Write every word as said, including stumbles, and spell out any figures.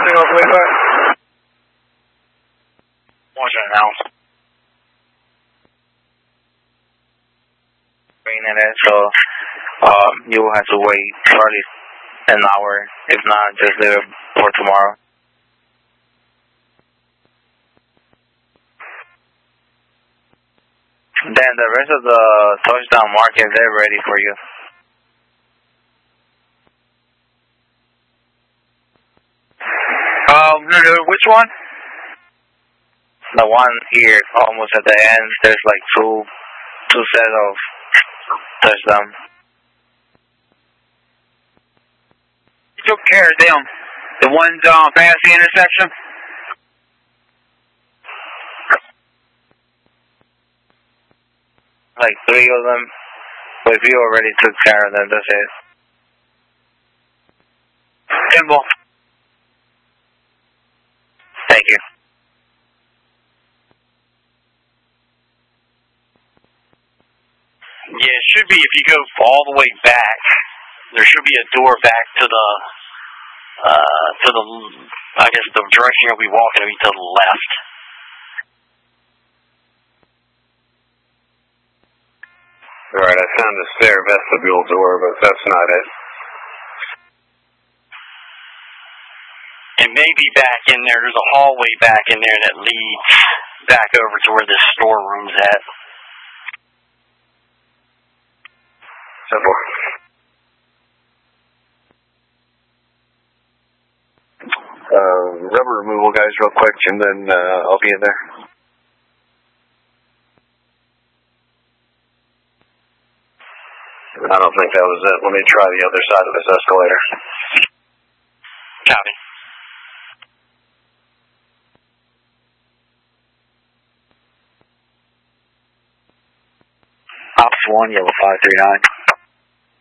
Single Fleetwood. Watching now. In it, so um, you will have to wait probably an hour. If not, just leave it for tomorrow. Then the rest of the touchdown markers, they're ready for you. Um, which one? The one here, almost at the end, there's like two, two sets of touchdown. You took care of them. The ones um, past the intersection? Like three of them, but you already took care of them, that's it. Simple. Thank you. Yeah, it should be if you go all the way back. There should be a door back to the, uh, to the, I guess the direction you'll be walking will be to the left. Alright, I found the stair vestibule door, but that's not it. It may be back in there. There's a hallway back in there that leads back over to where this storeroom's at. Simple. Uh, rubber removal guys real quick, and then uh, I'll be in there. I don't think that was it. Let me try the other side of this escalator. Copy. Ops one, yellow five three nine.